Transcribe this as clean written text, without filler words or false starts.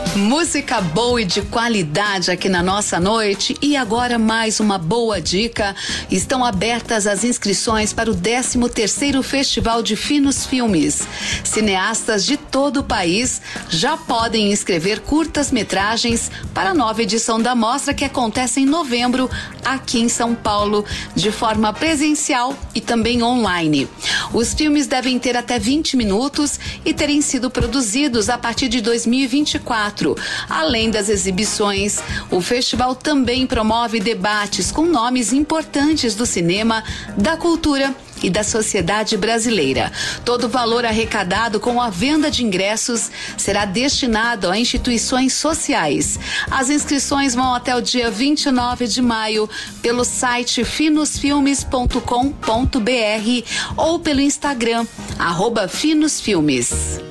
Música boa e de qualidade aqui na nossa noite. E agora mais uma boa dica. Estão abertas as inscrições para o 13º Festival de Finos Filmes. Cineastas de todo o país já podem inscrever curtas-metragens para a nova edição da mostra que acontece em novembro aqui em São Paulo, de forma presencial e também online. Os filmes devem ter até 20 minutos e terem sido produzidos a partir de 2024. Além das exibições, o festival também promove debates com nomes importantes do cinema, da cultura e da sociedade brasileira. Todo o valor arrecadado com a venda de ingressos será destinado a instituições sociais. As inscrições vão até o dia 29 de maio pelo site finosfilmes.com.br ou pelo Instagram @finosfilmes.